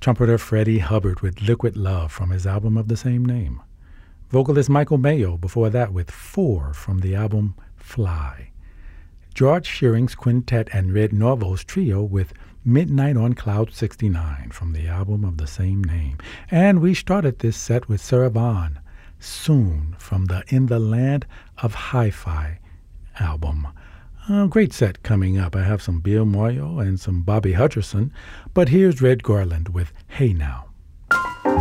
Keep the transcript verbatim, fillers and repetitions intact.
Trumpeter Freddie Hubbard with Liquid Love from his album of the same name. Vocalist Michael Mayo before that with Four from the album Fly. George Shearing's Quintet and Red Norvo's trio with Midnight on Cloud sixty-nine from the album of the same name. And we started this set with Sarah Vaughan, Soon from the In the Land of Hi-Fi album. A great set coming up. I have some Bill Moyo and some Bobby Hutcherson, but here's Red Garland with Hey Now.